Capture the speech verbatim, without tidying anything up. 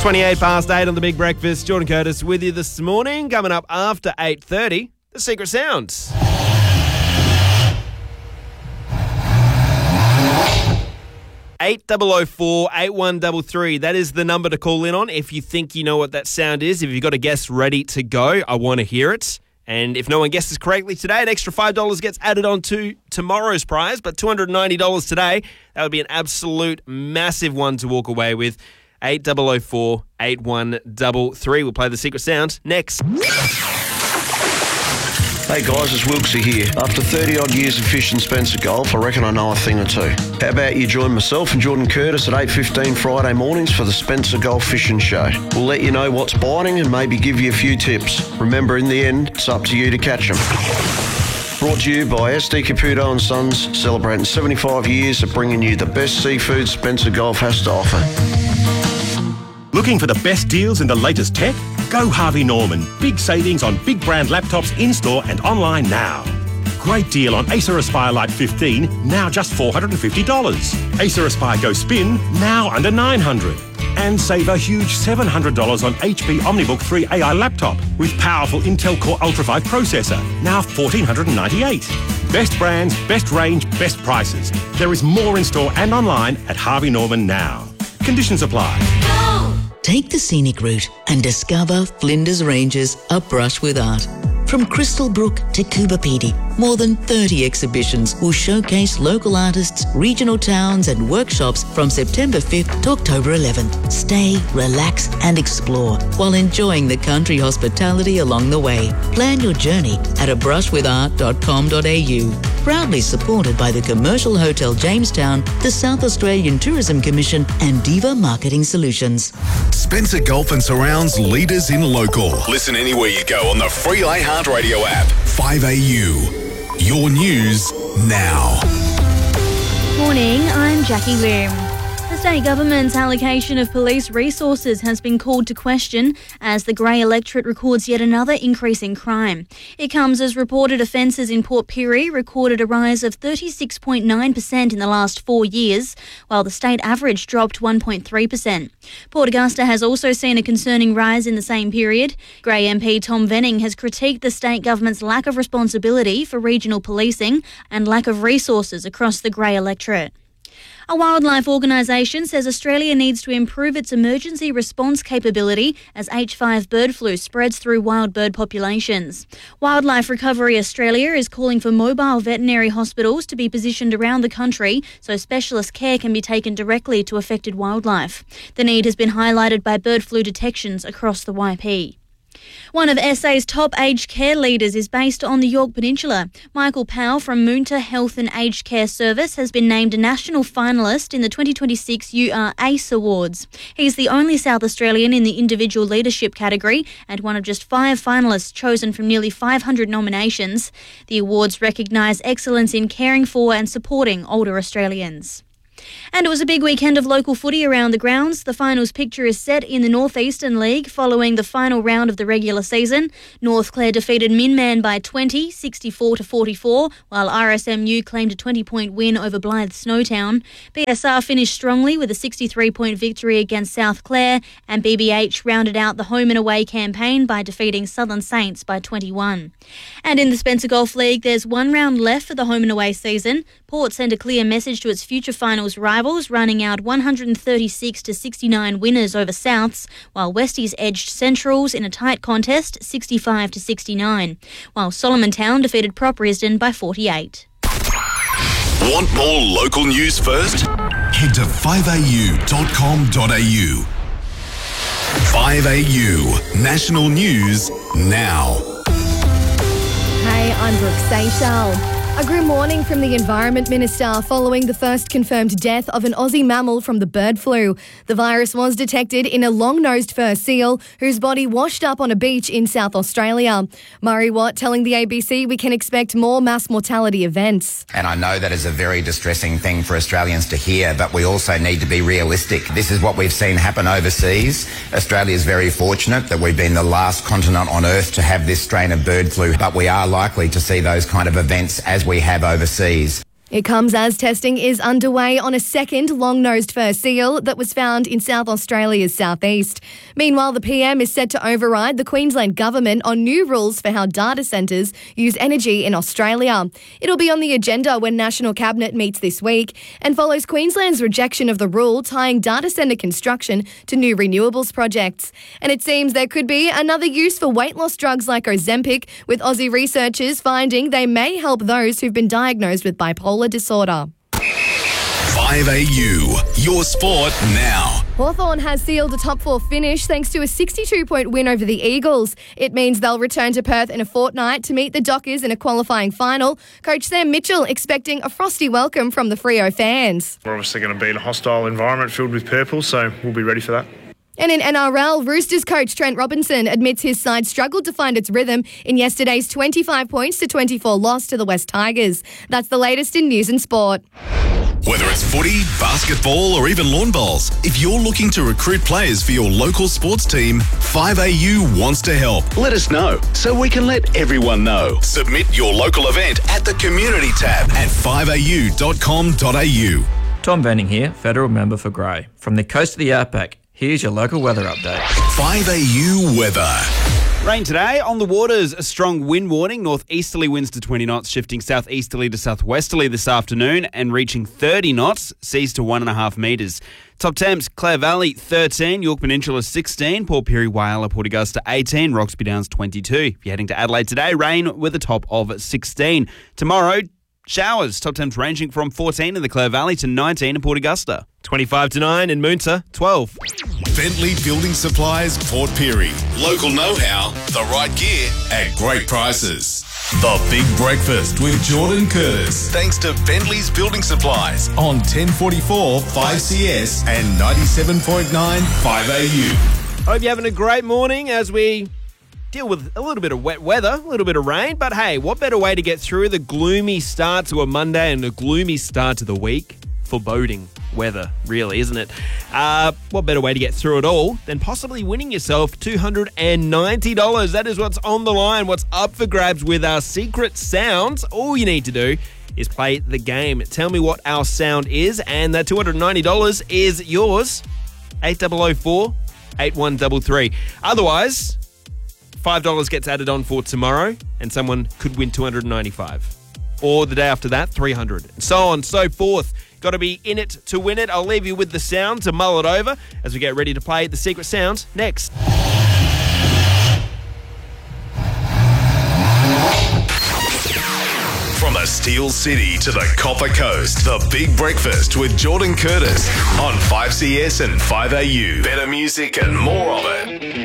twenty-eight past eight on The Big Breakfast. Jordan Curtis with you this morning. Coming up after eight thirty, The Secret Sounds. eight oh oh four, eight one three three. That is the number to call in on if you think you know what that sound is. If you've got a guess ready to go, I want to hear it. And if no one guesses correctly today, an extra five dollars gets added on to tomorrow's prize. But two hundred ninety dollars today, that would be an absolute massive one to walk away with. eight oh oh four, eight one three three. We'll play The Secret Sound next. Hey guys, it's Wilksy here. After thirty odd years of fishing Spencer Golf, I reckon I know a thing or two. How about you join myself and Jordan Curtis at eight fifteen Friday mornings for the Spencer Golf Fishing Show. We'll let you know what's biting and maybe give you a few tips. Remember, in the end, it's up to you to catch them. Brought to you by S D Caputo and Sons, celebrating seventy-five years of bringing you the best seafood Spencer Golf has to offer. Looking for the best deals in the latest tech? Go Harvey Norman. Big savings on big brand laptops in-store and online now. Great deal on Acer Aspire Lite fifteen, now just four hundred fifty dollars. Acer Aspire Go Spin, now under nine hundred dollars. And save a huge seven hundred dollars on H P OmniBook three A I laptop with powerful Intel Core Ultra five processor, now one thousand four hundred ninety-eight dollars. Best brands, best range, best prices. There is more in-store and online at Harvey Norman now. Conditions apply. Take the scenic route and discover Flinders Ranges, a brush with art. From Crystal Brook to Coober Pedy, more than thirty exhibitions will showcase local artists, regional towns and workshops from September fifth to October eleventh. Stay, relax and explore while enjoying the country hospitality along the way. Plan your journey at a brush with art dot com dot a u. Proudly supported by the Commercial Hotel Jamestown, the South Australian Tourism Commission and Diva Marketing Solutions. Spencer Golf and Surrounds, leaders in local. Listen anywhere you go on the free iHeartRadio app. five A U. Your news now. Morning, I'm Jackie Wim. The state government's allocation of police resources has been called to question as the Grey electorate records yet another increase in crime. It comes as reported offences in Port Pirie recorded a rise of thirty-six point nine percent in the last four years, while the state average dropped one point three percent. Port Augusta has also seen a concerning rise in the same period. Grey M P Tom Venning has critiqued the state government's lack of responsibility for regional policing and lack of resources across the Grey electorate. A wildlife organisation says Australia needs to improve its emergency response capability as H five bird flu spreads through wild bird populations. Wildlife Recovery Australia is calling for mobile veterinary hospitals to be positioned around the country so specialist care can be taken directly to affected wildlife. The need has been highlighted by bird flu detections across the Y P. One of S A's top aged care leaders is based on the Yorke Peninsula. Michael Powell from Moonta Health and Aged Care Service has been named a national finalist in the twenty twenty-six U R ACE Awards. He's the only South Australian in the individual leadership category and one of just five finalists chosen from nearly five hundred nominations. The awards recognise excellence in caring for and supporting older Australians. And it was a big weekend of local footy around the grounds. The finals picture is set in the North Eastern League following the final round of the regular season. North Clare defeated Minman by twenty, sixty-four to forty-four, while R S M U claimed a twenty-point win over Blythe Snowtown. B S R finished strongly with a sixty-three point victory against South Clare, and B B H rounded out the home and away campaign by defeating Southern Saints by twenty-one. And in the Spencer Golf League, there's one round left for the home and away season. Port sent a clear message to its future finals rivals, running out one hundred thirty-six to sixty-nine winners over Souths, while Westies edged Centrals in a tight contest, sixty-five to sixty-nine, while Solomon Town defeated Prop Risdon by forty-eight. Want more local news first? Head to five a u dot com dot a u. five A U, national news now. Hey, I'm Brooke Seychelles. A grim warning from the Environment Minister following the first confirmed death of an Aussie mammal from the bird flu. The virus was detected in a long-nosed fur seal whose body washed up on a beach in South Australia. Murray Watt telling the A B C we can expect more mass mortality events. And I know that is a very distressing thing for Australians to hear, but we also need to be realistic. This is what we've seen happen overseas. Australia is very fortunate that we've been the last continent on Earth to have this strain of bird flu, but we are likely to see those kind of events as we have overseas. It comes as testing is underway on a second long-nosed fur seal that was found in South Australia's southeast. Meanwhile, the P M is set to override the Queensland government on new rules for how data centres use energy in Australia. It'll be on the agenda when National Cabinet meets this week and follows Queensland's rejection of the rule tying data centre construction to new renewables projects. And it seems there could be another use for weight loss drugs like Ozempic, with Aussie researchers finding they may help those who've been diagnosed with bipolar disorder. five A U, your sport now. Hawthorn has sealed a top four finish thanks to a sixty-two point win over the Eagles. It means they'll return to Perth in a fortnight to meet the Dockers in a qualifying final. Coach Sam Mitchell expecting a frosty welcome from the Freo fans. We're obviously going to be in a hostile environment filled with purple, so we'll be ready for that. And in N R L, Roosters coach Trent Robinson admits his side struggled to find its rhythm in yesterday's twenty-five points to twenty-four loss to the West Tigers. That's the latest in news and sport. Whether it's footy, basketball or even lawn bowls, if you're looking to recruit players for your local sports team, five A U wants to help. Let us know so we can let everyone know. Submit your local event at the Community tab at five a u dot com dot a u. Tom Venning here, Federal Member for Grey. From the coast of the Outback, here's your local weather update. five A U weather. Rain today. On the waters, a strong wind warning. Northeasterly winds to twenty knots, shifting southeasterly to southwesterly this afternoon and reaching thirty knots, seas to one and a half metres. Top temps, Clare Valley thirteen, York Peninsula sixteen, Port Pirie, Whyalla, Port Augusta eighteen, Roxby Downs twenty-two. If you're heading to Adelaide today, rain with a top of sixteen. Tomorrow, showers, top temps ranging from fourteen in the Clare Valley to nineteen in Port Augusta. twenty-five to nine in Moonta, twelve. Bentley Building Supplies, Port Pirie. Local know-how, the right gear at great prices. The Big Breakfast with Jordan Curtis. Thanks to Bentley's Building Supplies on ten forty-four five C S and ninety-seven point nine five A U. Hope you're having a great morning as we deal with a little bit of wet weather, a little bit of rain. But hey, what better way to get through the gloomy start to a Monday and a gloomy start to the week? Foreboding weather, really, isn't it? Uh, what better way to get through it all than possibly winning yourself two hundred ninety dollars? That is what's on the line, what's up for grabs with our secret sounds. All you need to do is play the game. Tell me what our sound is, and that two hundred ninety dollars is yours. eight zero zero four, eight one three three. Otherwise, five dollars gets added on for tomorrow, and someone could win two hundred ninety-five dollars. Or the day after that, three hundred dollars. And so on, so forth. Got to be in it to win it. I'll leave you with the sound to mull it over as we get ready to play the secret sound next. From the Steel City to the Copper Coast, the Big Breakfast with Jordan Curtis on five C S and five A U. Better music and more of it.